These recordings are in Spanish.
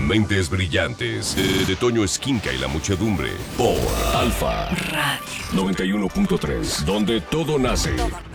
Mentes Brillantes, de Toño Esquinca y la muchedumbre, por Alfa Radio 91.3, donde todo nace.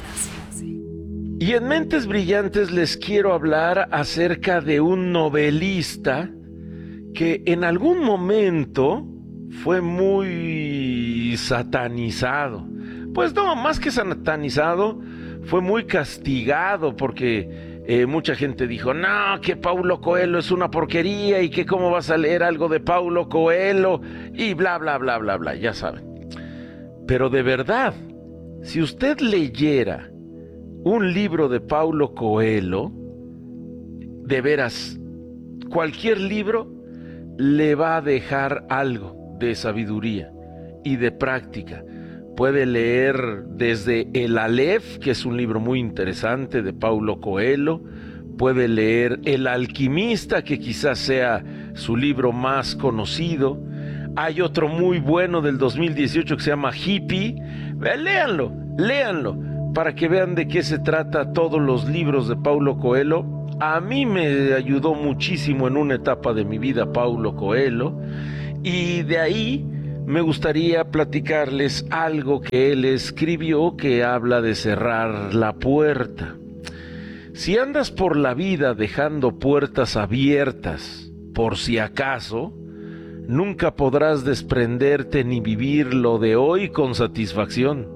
Y en Mentes Brillantes les quiero hablar acerca de un novelista que en algún momento fue muy satanizado. Pues no, más que satanizado, fue muy castigado porque mucha gente dijo, no, que Paulo Coelho es una porquería y que cómo vas a leer algo de Paulo Coelho y bla, bla, bla, bla, bla, ya saben. Pero de verdad, si usted leyera un libro de Paulo Coelho, de veras, cualquier libro le va a dejar algo de sabiduría y de práctica. Puede leer desde El Aleph, que es un libro muy interesante de Paulo Coelho. Puede leer El Alquimista, que quizás sea su libro más conocido. Hay otro muy bueno del 2018 que se llama Hippie. Léanlo, para que vean de qué se trata todos los libros de Paulo Coelho. A mí me ayudó muchísimo en una etapa de mi vida Paulo Coelho. Y de ahí me gustaría platicarles algo que él escribió que habla de cerrar la puerta. Si andas por la vida dejando puertas abiertas, por si acaso, nunca podrás desprenderte ni vivir lo de hoy con satisfacción.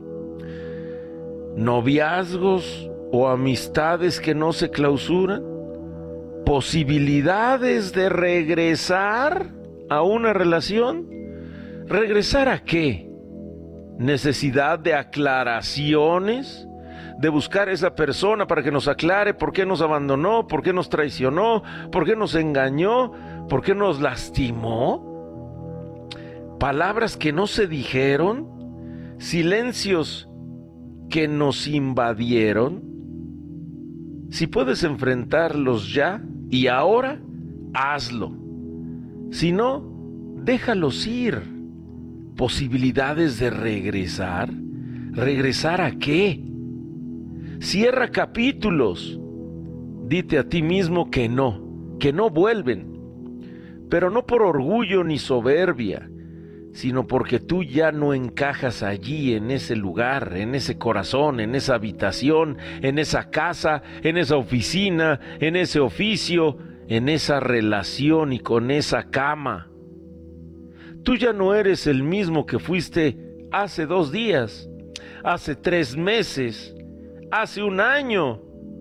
Noviazgos o amistades que no se clausuran, posibilidades de regresar a una relación. ¿Regresar a qué? ¿Necesidad de aclaraciones? ¿De buscar a esa persona para que nos aclare por qué nos abandonó, por qué nos traicionó, por qué nos engañó, por qué nos lastimó? Palabras que no se dijeron, silencios que nos invadieron. Si puedes enfrentarlos ya y ahora, hazlo. Si no, déjalos ir. ¿Posibilidades de regresar? ¿Regresar a qué? Cierra capítulos. Dite a ti mismo que no vuelven. Pero no por orgullo ni soberbia, sino porque tú ya no encajas allí, en ese lugar, en ese corazón, en esa habitación, en esa casa, en esa oficina, en ese oficio, en esa relación y con esa cama. Tú ya no eres el mismo que fuiste hace 2 días, hace 3 meses, hace 1 año.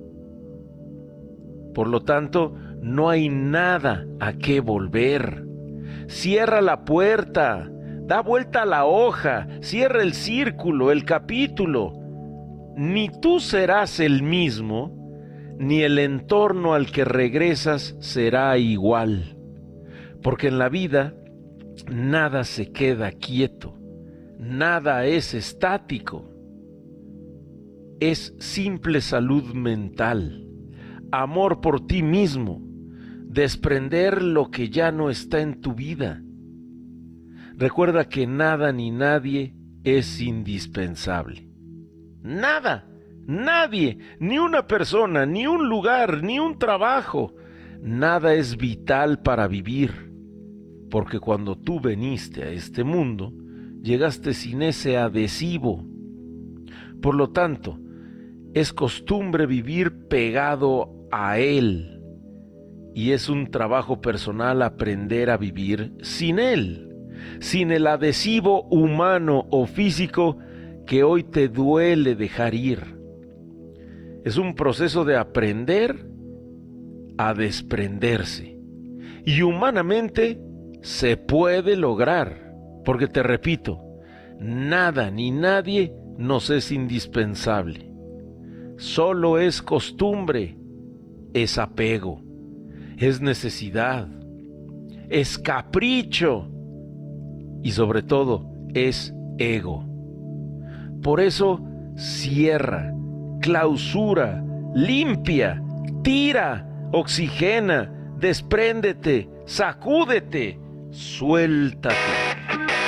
Por lo tanto, no hay nada a qué volver. Cierra la puerta, da vuelta a la hoja, cierra el círculo, el capítulo. Ni tú serás el mismo, ni el entorno al que regresas será igual. Porque en la vida nada se queda quieto, nada es estático. Es simple salud mental, amor por ti mismo, desprender lo que ya no está en tu vida. Recuerda que nada ni nadie es indispensable. Nada, nadie, ni una persona, ni un lugar, ni un trabajo. Nada es vital para vivir. Porque cuando tú veniste a este mundo, llegaste sin ese adhesivo. Por lo tanto, es costumbre vivir pegado a él. Y es un trabajo personal aprender a vivir sin él, sin el adhesivo humano o físico que hoy te duele dejar ir. Es un proceso de aprender a desprenderse. Y humanamente se puede lograr, porque te repito, nada ni nadie nos es indispensable. Solo es costumbre, es apego, es necesidad, es capricho y sobre todo es ego. Por eso cierra, clausura, limpia, tira, oxigena, despréndete, sacúdete, suéltate.